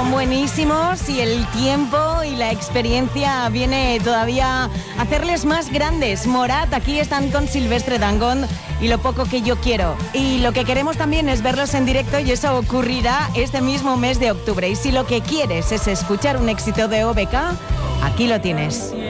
Son buenísimos y el tiempo y la experiencia viene todavía a hacerles más grandes. Morat, aquí están con Silvestre Dangond y Lo poco que yo quiero. Y lo que queremos también es verlos en directo y eso ocurrirá este mismo mes de octubre. Y si lo que quieres es escuchar un éxito de OBK, aquí lo tienes.